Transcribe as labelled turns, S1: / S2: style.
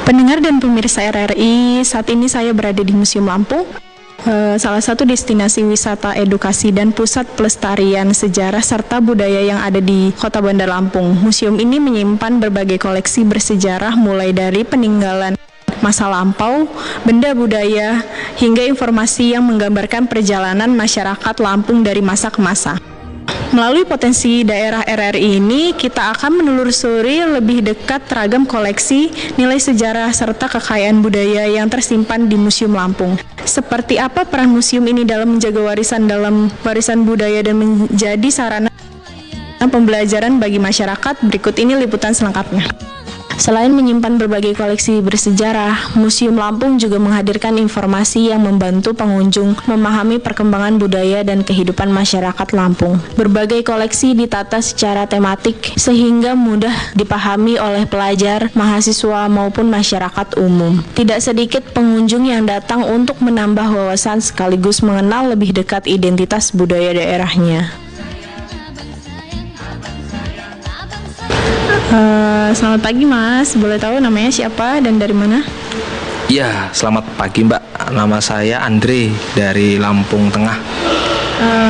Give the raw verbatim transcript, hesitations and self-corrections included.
S1: Pendengar dan pemirsa R R I, saat ini saya berada di Museum Lampung, eh, salah satu destinasi wisata edukasi dan pusat pelestarian sejarah serta budaya yang ada di Kota Bandar Lampung. Museum ini menyimpan berbagai koleksi bersejarah mulai dari peninggalan masa lampau, benda budaya, hingga informasi yang menggambarkan perjalanan masyarakat Lampung dari masa ke masa. Melalui potensi daerah R R I ini, kita akan menelusuri lebih dekat ragam koleksi, nilai sejarah, serta kekayaan budaya yang tersimpan di Museum Lampung. Seperti apa peran museum ini dalam menjaga warisan dalam warisan budaya dan menjadi sarana pembelajaran bagi masyarakat? Berikut ini liputan selengkapnya. Selain menyimpan berbagai koleksi bersejarah, Museum Lampung juga menghadirkan informasi yang membantu pengunjung memahami perkembangan budaya dan kehidupan masyarakat Lampung. Berbagai koleksi ditata secara tematik sehingga mudah dipahami oleh pelajar, mahasiswa maupun masyarakat umum. Tidak sedikit pengunjung yang datang untuk menambah wawasan sekaligus mengenal lebih dekat identitas budaya daerahnya. Uh, selamat pagi Mas, boleh tahu namanya siapa dan dari mana?
S2: Ya, selamat pagi Mbak. Nama saya Andre dari Lampung Tengah.
S1: Uh,